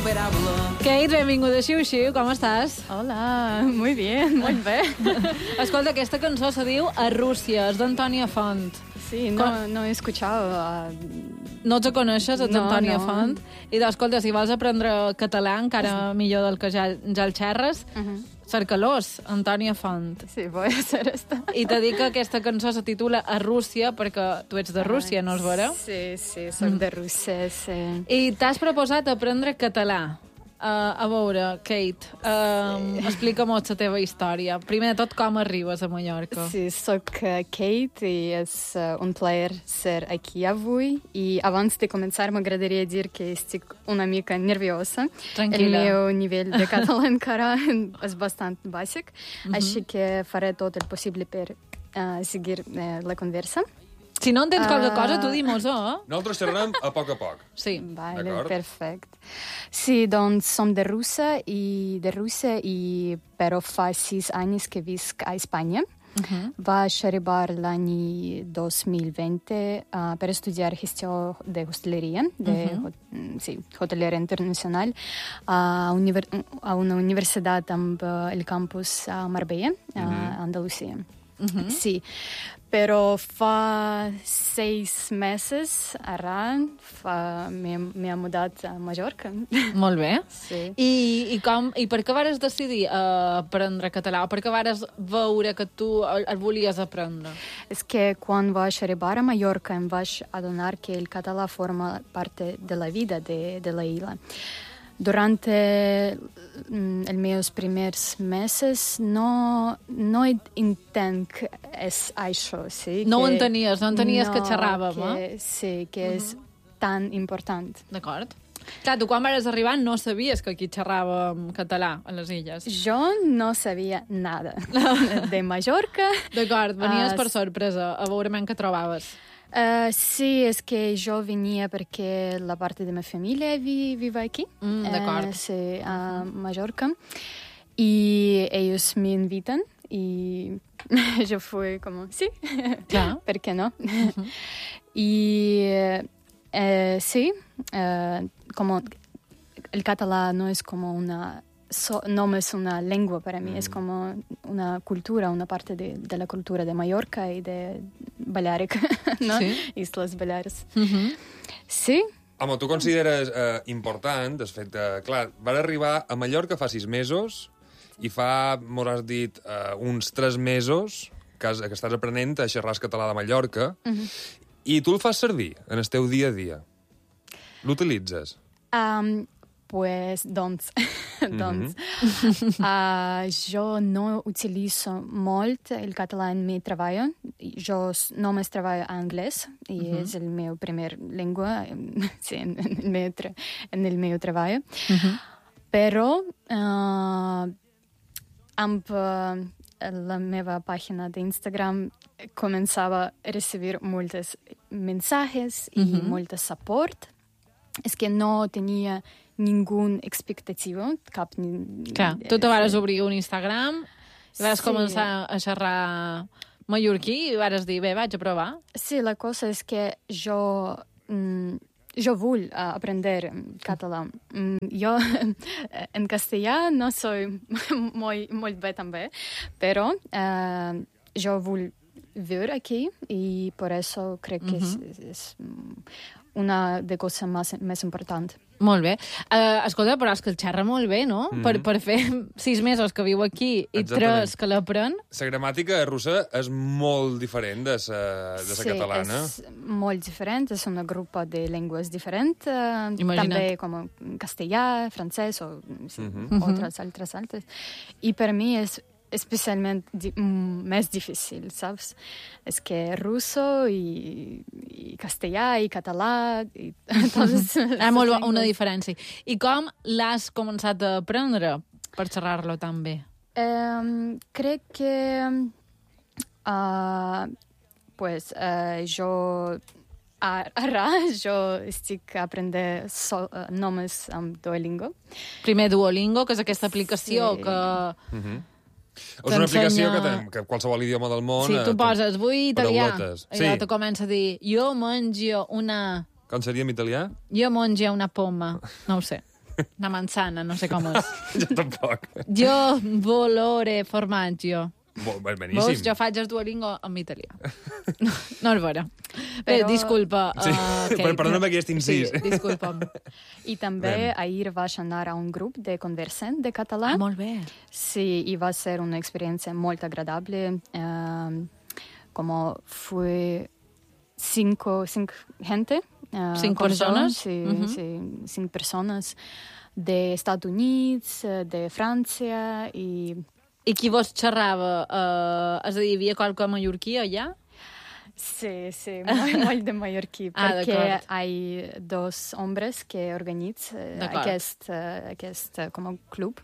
insuperable. Kate, benvinguda a Xiu-Xiu, com estàs? Hola, muy bien, muy bé. Escolta, aquesta cançó se diu A Rússia, és d'Antònia Font. Sí, no he escuchado. No ets a coneixes, ets Antònia no. Font. I escolta, si vols aprendre català, encara millor del que ja el xerres, cerca-los, Antònia Font. Sí, voy a hacer esto. I t'he dit que aquesta cançó se titula A Rússia perquè tu ets de Rússia, no és vera? Sí, soc de Rússia, sí. I t'has proposat aprendre català. A veure, Kate, explica'm la teva història. Primer de tot, com arribes a Mallorca? Sí, soc Kate i és un plaer ser aquí avui. I abans de començar m'agradaria dir que estic una mica nerviosa. Tranquil·la. El meu nivell de català encara és bastant bàsic, així que faré tot el possible per seguir la conversa. Si no entens qualque cosa, tu di-mos-ho, Nosaltres xerrarem a poc. Sí. Vale, D'acord. perfecte. Sí, doncs som de Rússia i però fa 6 anys que visc a Espanya. Vaig arribar l'any 2020 per estudiar gestió de hosteleria, hoteleria internacional, a una universitat amb el campus a Marbella, a Andalusia. Sí, però fa 6 mesos ara m'he mudat a Mallorca. Molt bé. Sí. I per què vares decidir aprendre català? O per què vares veure que tu el volies aprendre? És que quan vaig arribar a Mallorca em vaig adonar que el català forma part de la vida de la isla. Durante els meus primers mesos no entenc que és això, sí? No ho entenies que xerràvem, Sí, que és tan important. D'acord. Clar, tu quan vas arribar no sabies que aquí xerràvem català a les illes. Jo no sabia nada de Mallorca. D'acord, venies per sorpresa a veure què trobaves. Sí, és que jo venia perquè la part de la meva família vive aquí. D'acord. Sí, a Mallorca. Y ellos me invitan y yo fui como, sí, Clar. ¿por qué no? Y sí, como el catalán no es como no es una lengua para mí, es como una cultura, una parte de la cultura de Mallorca y de Balearic, ¿no? Sí. Islas Baleares. Sí. Home, tu consideres important, de fet, clar, vas arribar a Mallorca fa 6 mesos i fa, mos has dit, uns 3 mesos que estàs aprenent a xerrar català de Mallorca i tu el fas servir en el teu dia a dia. L'utilitzes? Pues, jo no utilitzo molt el català en mi treball. Jo només treballo en anglès i és el meu primer llengua sí, en el meu treball. Però amb la meva pàgina d'Instagram començava a recibir moltes mensajes i molt support. És que no tenia ninguna expectativa, cap... Clar, tu te vas obrir un Instagram i vas començar a xerrar mallorquí i vas dir, bé, vaig a provar. Sí, la cosa és que jo vull aprender català. Jo en castellà no soy molt bé també, però jo vull viure aquí i per això crec que és una de coses més importants. Molt bé. Escolta, però és que el xerra molt bé, no? Per fer 6 mesos que viu aquí i 3 que l'aprèn. La gramàtica russa és molt diferent de la catalana. Sí, és molt diferent. És una grupa de llengües diferent. Imagina't. També com castellà, francès o altres. I per mi és especialment més difícil, saps? És que russo i castellà i català i totes Hi ha molt una diferència. I com l'has començat a aprendre per xerrar-lo tan bé? Crec que jo estic aprenent només amb Duolingo. Primer Duolingo, que és aquesta aplicació que... És una aplicació que qualsevol idioma del món... Sí, tu poses, vull italià, i ja te comença a dir, jo mengio una... Com seria en italià? Jo mengio una poma. No ho sé. Una manzana, no sé com és. Jo tampoc. Jo volore formaggio. Beníssim. Veus, jo faig el Duolingo en italià. No és vera. Bé, Però- disculpa. Sí, perdona'm aquest incís. Sí, disculpa'm. I també ahir vaig anar a un grup de conversant de català. Molt bé. Sí, y va a ser una experiencia muy agradable. Como fue cinco gente. ¿Cinco con yo, personas? Sí, Ujú. sí, 5 personas de Estados Unidos, de Francia y... I qui vos xerrava? És a dir, hi havia qualque mallorquí allà? Sí, sí, muy de mallorquí, Ah, porque d'acord. hay 2 hombres que organizan D'acord. aquest como club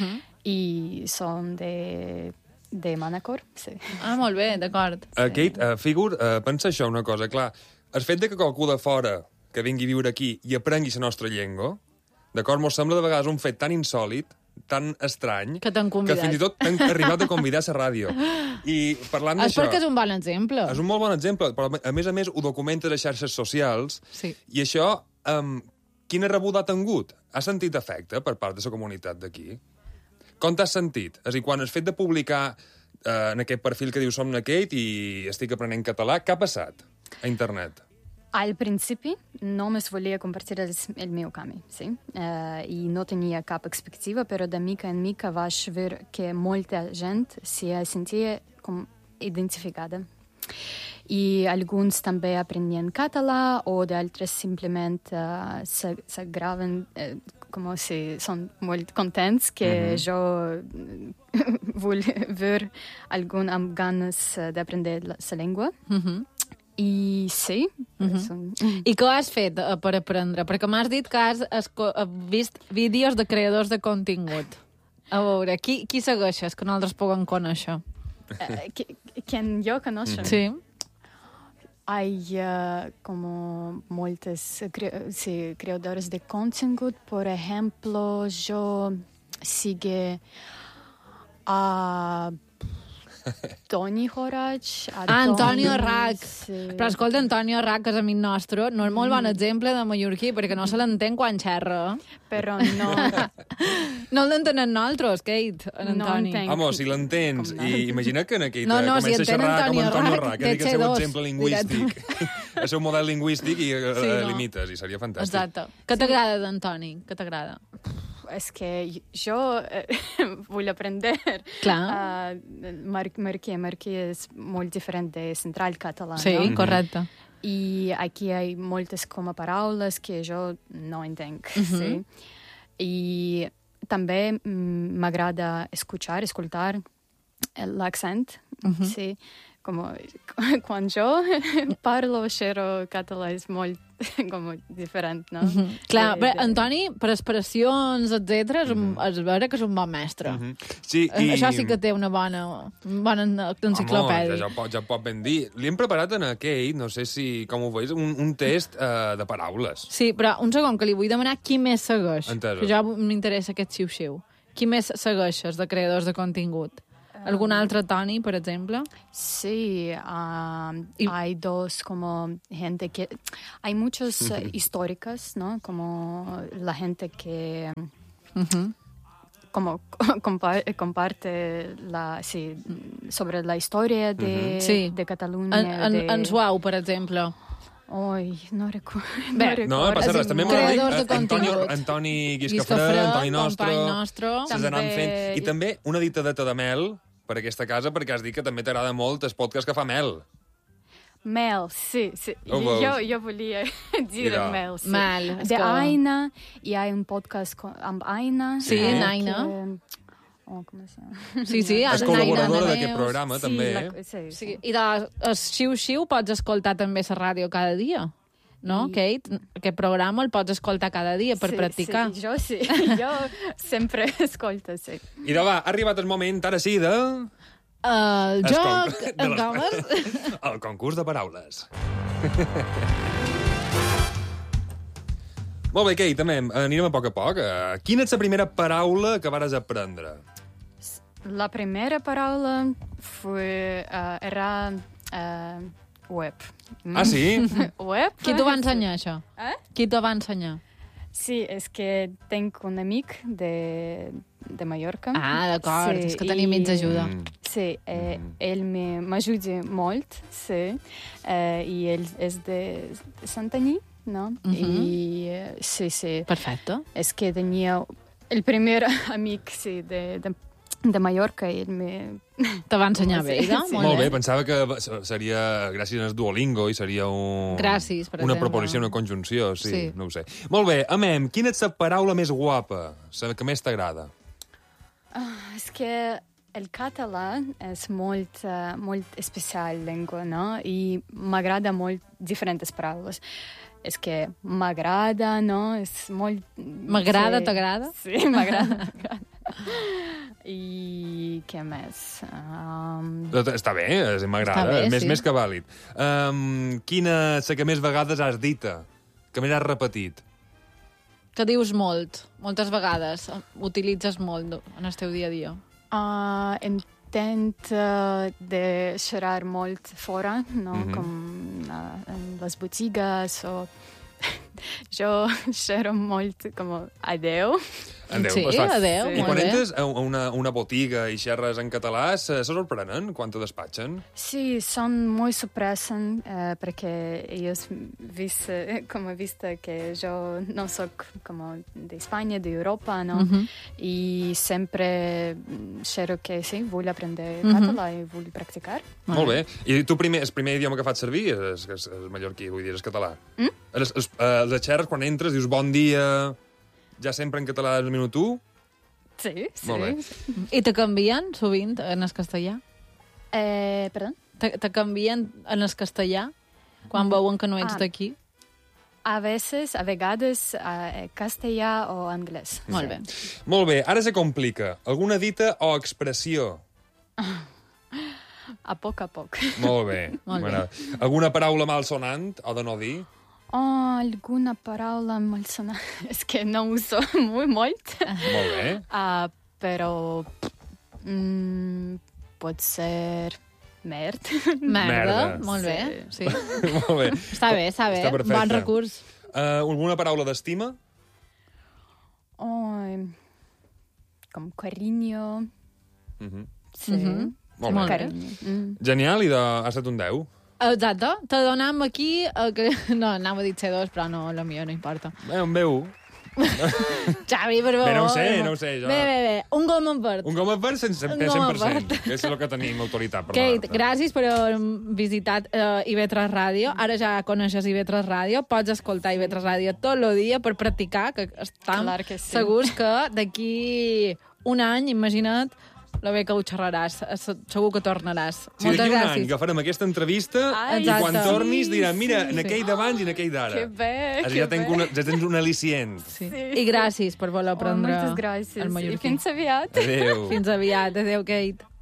y son de Manacor, sí. Ah, molt bé, d'acord. Kate, Figur, pensa això, una cosa. Clar, el fet de que qualcú de fora que vingui a viure aquí i aprengui la nostra llengua, d'acord, mos sembla de vegades un fet tan insòlid, tan estrany, Que t'han convidat. que fins i tot t'han arribat a convidar a la ràdio. I parlant És d'això... perquè és un bon exemple. És un molt bon exemple, però a més ho documentes a xarxes socials, Sí. i això, quina rebuda ha tingut? Ha sentit efecte per part de la comunitat d'aquí? Com t'has sentit? És a dir, quan has fet de publicar en aquest perfil que diu Som na Kate i estic aprenent català, què ha passat a internet? Al principi no me volia compartir el meu camí, sí? I no tenia cap expectativa, però de mica en mica vaig veure que molta gent se sentia com identificada. I alguns també aprendien català, o d'altres simplement se graven com si són molt contents que jo vull veure algun amb ganes d'aprendre la llengua. I sí. I què has fet per aprendre? Perquè m'has dit que has vist vídeos de creadors de contingut. A veure, qui segueixes que nosaltres puguem conèixer? Quien yo conozco. Sí. Hay como muchos creadores de contenido. Por ejemplo, yo sigo a Toni Horach. Antonio Rac. Sí. Però escolta, Antonio Rac, que és amic nostre, no és molt bon exemple de mallorquí, perquè no se l'entén quan xerra. Però no... No l'entenem nosaltres, Kate, en No Antoni. entenc. Home, si l'entens, Com no? i imagina que en Kate No, no, comença si a xerrar com entén Antonio Antonio Rac, Rac, que dic el seu TC2, exemple lingüístic, el seu model lingüístic, i Sí, no. l'imites, i seria fantàstic. Exacte. Què t'agrada d'Antoni? Què t'agrada? Es que yo voy a aprender. Clar. Marquí es muy diferente de central catalán. Sí, ¿no? correcte. Y aquí hay muchas como palabras que yo no entiendo. Sí. Y también me agrada escuchar l'accent. Sí. Como cuando yo parlo xero català és molt com diferent, no? Clar, però Antoni, per expressions, etc., és vera que és un bon mestre. Sí, i... Això sí que té una bona enciclopèdia. Home, ja pot ben dir. Li hem preparat en Kate, no sé si, com ho veus, un test de paraules. Sí, però un segon, que li vull demanar qui més segueix. Entesos. Que jo m'interessa aquest xiu-xiu. Qui més segueixes de creadors de contingut? ¿Algún otro Tony, por ejemplo? Sí, hay dos como gente que... Hay muchos históricas, ¿no? Como la gente que... como comparte sobre la historia de Catalunya. En Suau, per exemple. Ai, no recordo. No passa res. També creadors de contingut. Antoni Guiscafré, Antoni Nostro, César Fent. I també una ditadeta de mel per aquesta casa, perquè has dit que també t'agrada molt el podcast que fa Mel. Mel, sí. Jo volia dir Mel. Sí. Mel. De Aina, i hi ha un podcast amb Aina. Sí, Aina. Com es llama? Sí, és col·laboradora d'aquest programa, també. Sí. I el Xiu-Xiu pots escoltar també a la ràdio cada dia, no, Kate? Aquest programa el pots escoltar cada dia per practicar. Sí, jo sempre escolto, sí. I va, ha arribat el moment, ara sí, de... El joc... El concurs de paraules. Molt bé, Kate, també anirem a poc. Quina és la primera paraula que vares aprendre? La primera paraula era web. Ah, sí? Web? Qui t'ho va ensenyar, això? Eh? Qui t'ho va ensenyar? Sí, és que tinc un amic de Mallorca. Ah, d'acord, és que tenir mig ajuda. Sí, ell m'ajuda molt, sí, i ell és de Santanyí, no? I sí, sí. Perfecte. És que tenia el primer amic, sí, de Mallorca, i ell Te va ensenyar bé, no? Sí. Molt bé, pensava que seria gràcies al Duolingo i seria Gràcies, per una exemple. proposició, una conjunció, sí, Sí. no ho sé. Molt bé, Amem, quina és la paraula més guapa, la que més t'agrada? És que el català és molt, molt especial llengua, no? I m'agrada molt diferents paraules. És que m'agrada, no? És molt... M'agrada, t'agrada? Sí, m'agrada. I què més? Està bé, m'agrada, Està bé, sí. més que vàlid. Quina és la que més vegades has dita? Que més has repetit? Que dius moltes vegades. Utilitzes molt en el teu dia a dia. Intent de xerrar molt fora, no? Com en les botigues o... Jo xerro molt com adeu. Sí, adeu, Sí. I molt quan bé. entres a una botiga i xerres en català, se sorprenen quan te despatxen? Sí, son muy sorpresen porque ellos como viste que yo no soy como de España, de Europa, ¿no? Y siempre quiero que sí, voy a aprender català y voy a practicar. Molt bé. I tu el primer idioma que faig servir és el mallorquí, vull dir, és català. Els xerres, quan entres, dius bon dia, ja sempre en català del minut 1? Sí, sí. Molt bé. I te canvien sovint en el castellà? Perdón? Te canvien en el castellà quan veuen que no ets d'aquí? A vegades, castellà o anglès. Molt bé. Molt bé, ara se complica. Alguna dita o expressió? A poc. Molt bé. Molt bé. M'agrada. Alguna paraula malsonant o de no dir? Alguna paraula malsonant. És que no uso molt. Molt bé. Però pot ser merd. Merda. Merda. Molt bé. Sí. Molt bé. Està bé. Està perfecte. Bon recurs. Alguna paraula d'estima? Com cariño. Sí. Molt bé. Molt bé. Cariño. Genial, i ha estat un 10. Exacte. Te donam aquí... No, anava a dir C2, però no, la millor no importa. Bé, un B1. Xavi, per favor. Bé, no ho sé, jo. Bé. Un gom en verd. Un goma verd 100%, Un goma verd. que és el que tenim autoritat per Kate, donar-te. gràcies per haver visitat IB3 Ràdio. Ara ja coneixes IB3 Ràdio. Pots escoltar IB3 Ràdio tot el dia per practicar, que estem Clar que sí. segurs que d'aquí un any, imagina't, lo bé que ho xerraràs. Segur que tornaràs. Si Moltes d'aquí un any gràcies. agafarem aquesta entrevista Ai, i quan exacte. tornis diran, mira, en sí. aquell d'abans i en aquell d'ara. Que bé, Així que ja tens un al·licient. Sí. I gràcies per voler aprendre moltes gràcies. el I mallorquí. fins aviat. Adéu. Fins aviat. Adéu, Kate.